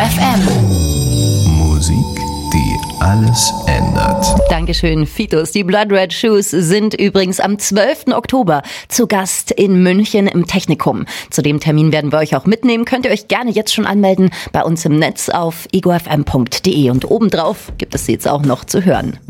FM. Musik, die alles ändert. Dankeschön, Fitos. Die Blood Red Shoes sind übrigens am 12. Oktober zu Gast in München im Technikum. Zu dem Termin werden wir euch auch mitnehmen. Könnt ihr euch gerne jetzt schon anmelden bei uns im Netz auf egofm.de. Und obendrauf gibt es sie jetzt auch noch zu hören.